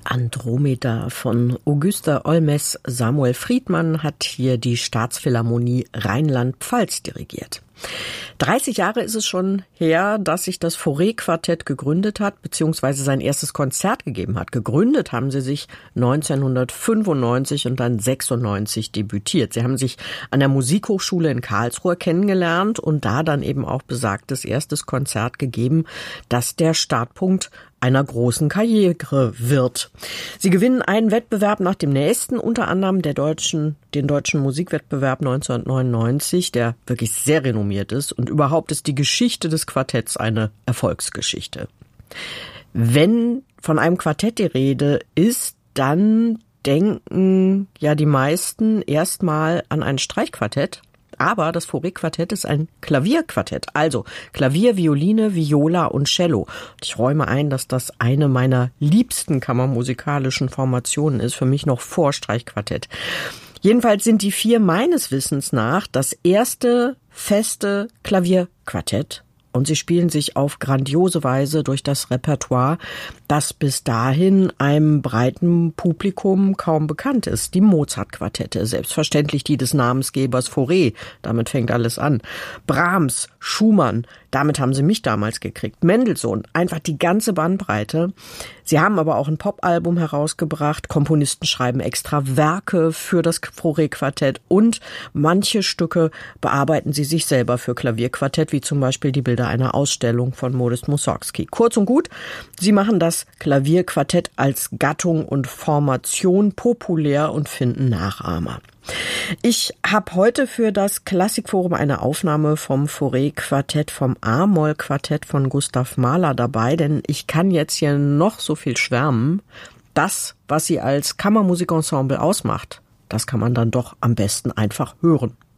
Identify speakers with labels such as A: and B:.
A: Andromeda von Auguste Olmes. Samuel Friedmann hat hier die Staatsphilharmonie Rheinland-Pfalz dirigiert. 30 Jahre ist es schon her, dass sich das Fauré-Quartett gegründet hat, beziehungsweise sein erstes Konzert gegeben hat. Gegründet haben sie sich 1995 und dann 96 debütiert. Sie haben sich an der Musikhochschule in Karlsruhe kennengelernt und da dann eben auch besagtes erstes Konzert gegeben, das der Startpunkt einer großen Karriere wird. Sie gewinnen einen Wettbewerb nach dem nächsten, unter anderem den deutschen Musikwettbewerb 1999, der wirklich sehr renommiert ist. Und überhaupt ist die Geschichte des Quartetts eine Erfolgsgeschichte. Wenn von einem Quartett die Rede ist, dann denken ja die meisten erstmal an ein Streichquartett. Aber das Fauré-Quartett ist ein Klavierquartett, also Klavier, Violine, Viola und Cello. Ich räume ein, dass das eine meiner liebsten kammermusikalischen Formationen ist, für mich noch vor Streichquartett. Jedenfalls sind die 4 meines Wissens nach das erste feste Klavierquartett. Und sie spielen sich auf grandiose Weise durch das Repertoire, das bis dahin einem breiten Publikum kaum bekannt ist. Die Mozart-Quartette, selbstverständlich die des Namensgebers Fauré, damit fängt alles an. Brahms, Schumann, damit haben sie mich damals gekriegt. Mendelssohn, einfach die ganze Bandbreite. Sie haben aber auch ein Popalbum herausgebracht. Komponisten schreiben extra Werke für das Fauré-Quartett und manche Stücke bearbeiten sie sich selber für Klavierquartett, wie zum Beispiel die Bilder einer Ausstellung von Modest Mussorgsky. Kurz und gut, sie machen das Klavierquartett als Gattung und Formation populär und finden Nachahmer. Ich habe heute für das Klassikforum eine Aufnahme vom Fauré-Quartett, vom A-Moll-Quartett von Gustav Mahler dabei, denn ich kann jetzt hier noch so viel schwärmen. Das, was sie als Kammermusikensemble ausmacht, das kann man dann doch am besten einfach hören.